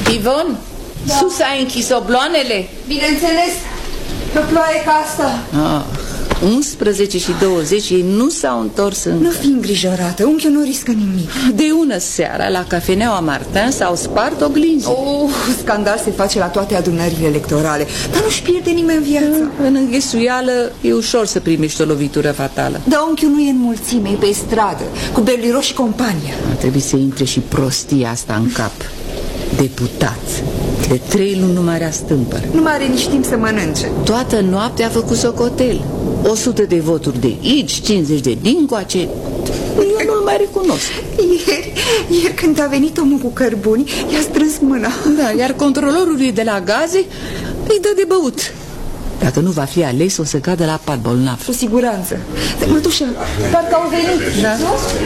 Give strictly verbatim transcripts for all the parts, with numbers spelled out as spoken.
Ivon, da. Sus ai închis obloanele? Bineînțeles, pe ploaie ca asta. Ah, unsprezece și douăzeci, ei nu s-au întors încă. Nu fi îngrijorată, unchiul nu riscă nimic. De ună seara, la cafeneaua Martin, s-au spart oglinzi. Oh, scandal se face la toate adunările electorale, dar nu-și pierde nimeni viața. În înghesuială e ușor să primești o lovitură fatală. Dar unchiul nu e în mulțime, e pe stradă, cu Berliro și compania. Ar trebui să intre și prostia asta în cap. Deputat. De trei luni nu mai are stâmpăr. Nu mai are nici timp să mănânce. Toată noaptea a făcut socotel. O sută de voturi de aici, cincizeci de dincoace. Eu nu-l mai recunosc. Ieri, ieri când a venit omul cu cărbuni, i-a strâns mâna. Da, iar controlorului de la gaze îi dă de băut. Dacă nu va fi ales, o să cadă la pat bolnav. Cu siguranță. Mătușă, parcă au venit. Da?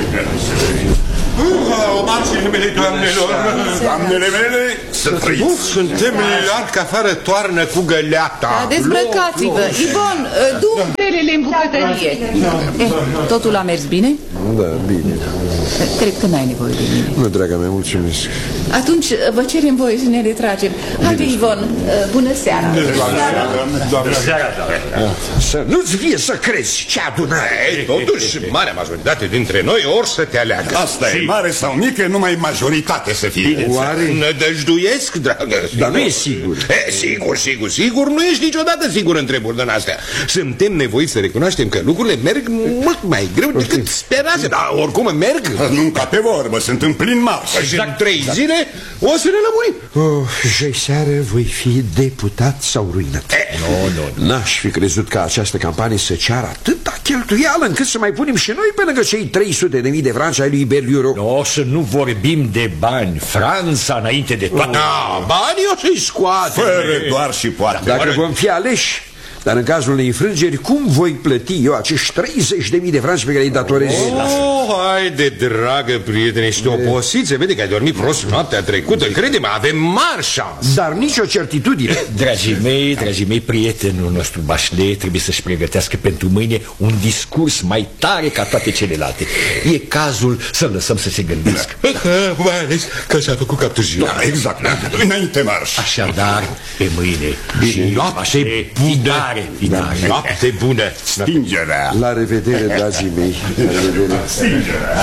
O marșile mele, doamnelor, doamnele mele, să trăiți. Suntem larg afară, toarnă cu găleata. Da, dezbrăcați-vă. Ivon, du belele în bucătărie. Eh, totul a mers bine? Da, bine. Cred că n-ai nevoie de mine. Nu, draga mea, mulțumesc. Atunci vă cerem voie să ne retragem. Haide, Ivon, bună seara. Bună seara. Să nu-ți vie să crezi ce adunare. Totuși, marea majoritate dintre noi ori să te aleagă. Asta e, mare sau mică, numai majoritate să fie. Oare? Nădăjduiesc, dragă. Dar nu e sigur. E, sigur, sigur, sigur. Nu ești niciodată sigur în treburi din astea. Suntem nevoiți să recunoaștem că lucrurile merg mult mai greu decât sperase. Dar oricum merg. Nu ca pe vorbă, sunt în plin marș. Și în trei zile o să ne lămurim. Oh, joi seară voi fi deputat sau ruinat. Nu, nu, N-aș fi crezut că această campanie să ceară atâta cheltuială încât să mai punem și noi pe lângă cei trei sute de mii de franci ai lui Berliuro. O să nu vorbim de bani. Franța înainte de toate. Da, banii o să-i scoate. Fără doar și poate. Dacă vom fi aleși, dar în cazul unei înfrângeri, cum voi plăti eu acești treizeci de mii de franci pe care îi datorez? Oh, haide, dragă prietene, ești obosit. Se vede că ai dormit prost noaptea trecută. Crede-mă, avem mari șanse. Dar nicio certitudine. Dragii mei, dragii mei, prietenul nostru Bachelet trebuie să-și pregătească pentru mâine un discurs mai tare ca toate celelalte. E cazul să-l lăsăm să se gândească. Mai ales că și-a făcut captujii. Da, exact, înainte marș. Așadar, pe mâine. Și noapte bună. Finare. Noapte bună. Stingerea. La revedere, dragii mei. La revedere. Stingerea.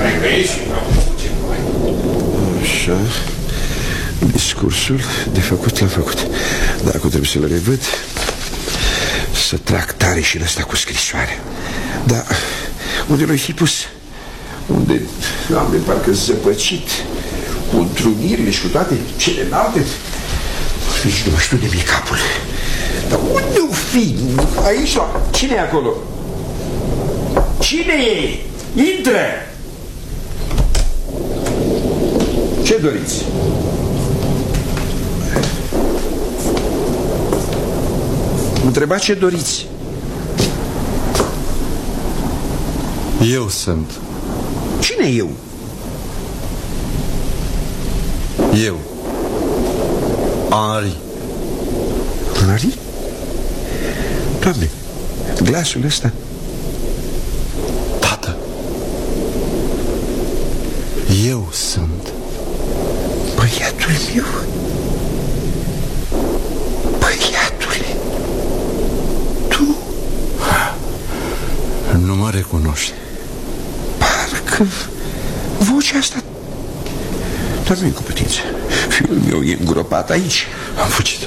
Așa. Discursul de făcut l-am făcut. Dar acum trebuie să-l revăd. Să trag tare și în ăsta cu scrisoare. Dar unde l-ai fi pus? Unde am de parcă zăpăcit cu întrunirile și cu toate celelalte. Nici nu mă știu de mie capul. Dar unde-o fi? Aici? Cine e acolo? Cine e? Intră! Ce doriți? Întrebați ce doriți. Eu sunt. Cine e eu? Eu Henri. Henri? Doamne, glasul ăsta. Tată, eu sunt. Băiatul meu. Băiatule. Tu? Nu mă recunoști. Parcă vocea asta. Dar nu e cu putință. Fiul meu e îngropat aici. Am fugit.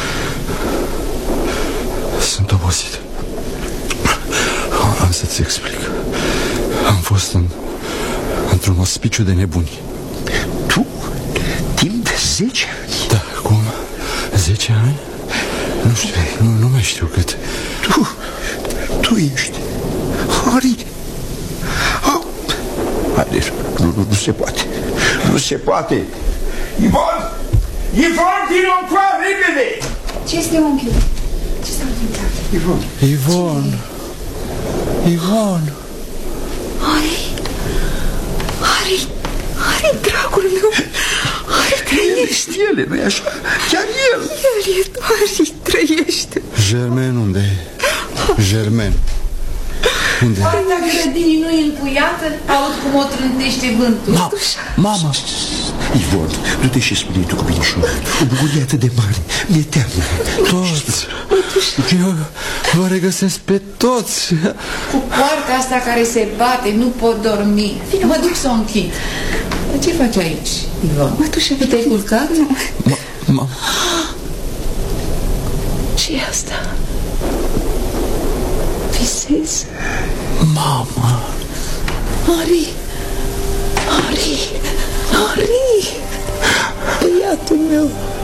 Sunt obosit. Am să-ți explic. Am fost în, într-un ospiciu de nebuni. Tu? Timp de zece ani? Da, cum? Zece ani? Nu știu, nu, nu mai știu cât. Tu, tu ești Henri. Oh. Haide, nu, nu, nu se poate. Nu se poate. Ivon! Ivon, din încoa, repede! Ce este, unchiul? Ce s-a întâmplat? Ivon. Ivon. Ivon. Hari. Hari. Hari, dragul meu. Hari, trăiește. Ele, nu-i așa? Chiar el. El e, Hari, trăiește. Germain, unde e? Germain. Unde? Partea grădinii nu e încuiată, aud cum o trântește vântul. Ma, mama, Ivon, du-te și spune tu cu binișor. O bucurie atât de mare. Mi-e teamă. Toți. Eu vă regăsesc pe toți. Cu poarta asta care se bate, nu pot dormi. Fine, mă duc să o închid. Dar ce faci aici, Ivon? Mătușa, Te-ai culcat? Nu. Ma, Ce-i asta? Visezi? Mama. Henri! Henri! Henri! Băiatul meu!